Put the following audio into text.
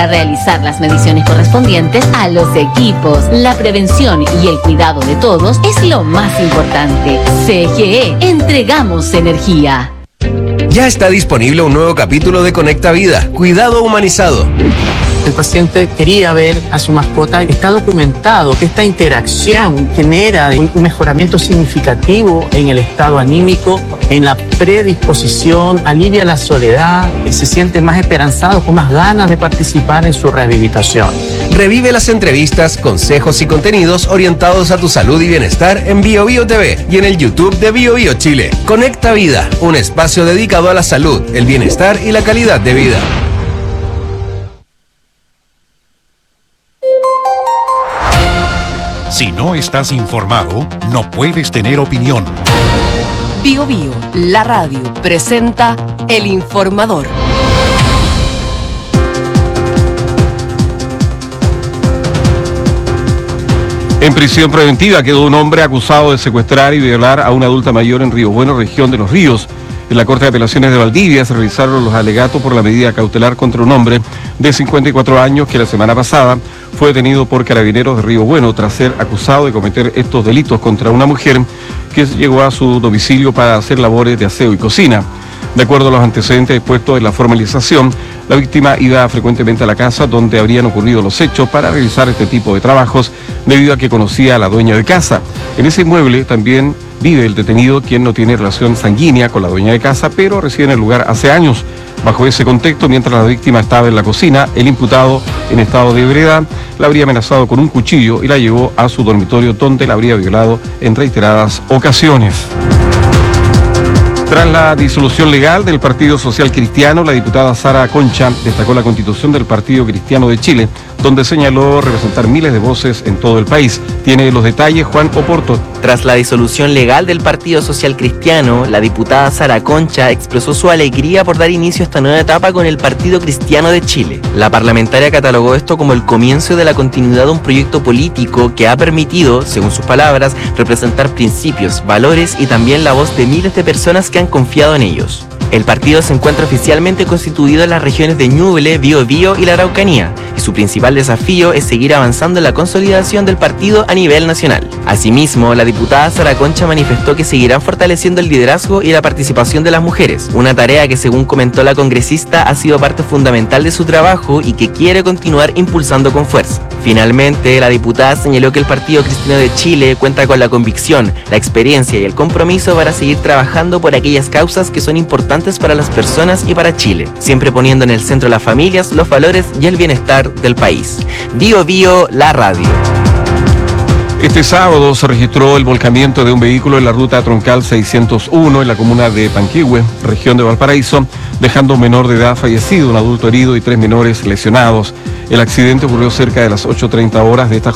A realizar las mediciones correspondientes a los equipos. La prevención y el cuidado de todos es lo más importante. CGE, entregamos energía. Ya está disponible un nuevo capítulo de Conecta Vida, Cuidado Humanizado. El paciente quería ver a su mascota. Está documentado que esta interacción genera un mejoramiento significativo en el estado anímico, en la predisposición, alivia la soledad, se siente más esperanzado, con más ganas de participar en su rehabilitación. Revive las entrevistas, consejos y contenidos orientados a tu salud y bienestar en BioBio TV y en el YouTube de BioBio Chile. Conecta Vida, un espacio dedicado a la salud, el bienestar y la calidad de vida. Si no estás informado, no puedes tener opinión. BioBio, la radio, presenta El Informador. En prisión preventiva quedó un hombre acusado de secuestrar y violar a una adulta mayor en Río Bueno, región de Los Ríos. En la Corte de Apelaciones de Valdivia se realizaron los alegatos por la medida cautelar contra un hombre de 54 años que la semana pasada fue detenido por carabineros de Río Bueno tras ser acusado de cometer estos delitos contra una mujer que llegó a su domicilio para hacer labores de aseo y cocina. De acuerdo a los antecedentes expuestos en la formalización, la víctima iba frecuentemente a la casa donde habrían ocurrido los hechos para realizar este tipo de trabajos debido a que conocía a la dueña de casa. En ese inmueble también vive el detenido, quien no tiene relación sanguínea con la dueña de casa, pero reside en el lugar hace años. Bajo ese contexto, mientras la víctima estaba en la cocina, el imputado, en estado de ebriedad, la habría amenazado con un cuchillo y la llevó a su dormitorio, donde la habría violado en reiteradas ocasiones. Tras la disolución legal del Partido Social Cristiano, la diputada Sara Concha destacó la constitución del Partido Cristiano de Chile, donde señaló representar miles de voces en todo el país. Tiene los detalles Juan Oporto. Tras la disolución legal del Partido Social Cristiano, la diputada Sara Concha expresó su alegría por dar inicio a esta nueva etapa con el Partido Cristiano de Chile. La parlamentaria catalogó esto como el comienzo de la continuidad de un proyecto político que ha permitido, según sus palabras, representar principios, valores y también la voz de miles de personas que han confiado en ellos. El partido se encuentra oficialmente constituido en las regiones de Ñuble, Biobío y la Araucanía, y su principal desafío es seguir avanzando en la consolidación del partido a nivel nacional. Asimismo, la diputada Sara Concha manifestó que seguirán fortaleciendo el liderazgo y la participación de las mujeres, una tarea que, según comentó la congresista, ha sido parte fundamental de su trabajo y que quiere continuar impulsando con fuerza. Finalmente, la diputada señaló que el Partido Cristiano de Chile cuenta con la convicción, la experiencia y el compromiso para seguir trabajando por aquellas causas que son importantes para las personas y para Chile, siempre poniendo en el centro las familias, los valores y el bienestar del país. BioBio, la radio. Este sábado se registró el volcamiento de un vehículo en la ruta troncal 601 en la comuna de Panquihue, región de Valparaíso, dejando un menor de edad fallecido, un adulto herido y 3 menores lesionados. El accidente ocurrió cerca de las 8:30 horas de esta